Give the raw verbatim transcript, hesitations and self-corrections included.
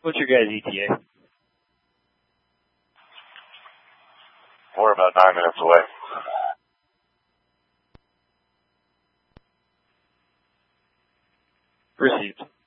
What's your guys' E T A? We're about nine minutes away. Received.